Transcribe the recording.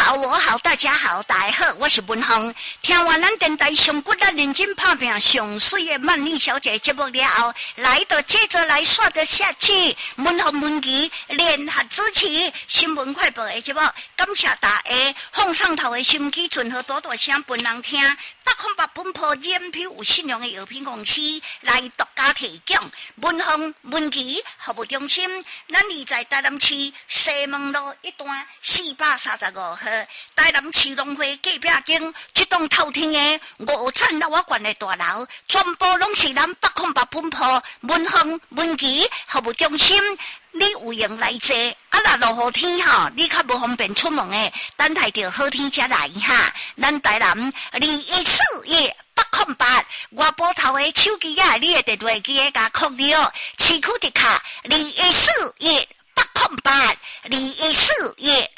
好，我好，大家好，大家好，我是文芳。听完咱电台上骨力认真拍拼上水的曼妮小姐节目了后，来到接着来刷着下去。文芳文琪联合支持新闻快报的节目，感谢大家放上头的心机，准好大大声分人听。808本铺染皮有信用的药品公司来独家提供。文芳文琪服务中心，咱伫在台南市西门路一段435号，台南市农会隔壁间一栋透天的5层楼啊悬的大楼，全部拢是咱808本铺文芳文琪服务中心。你有闲来坐，若落雨天吼，你较无方便出门诶，等待着好天才来哈。咱台南214页808，外埔头诶手机啊，你诶电话机诶甲扣了，市区一卡214页808，214页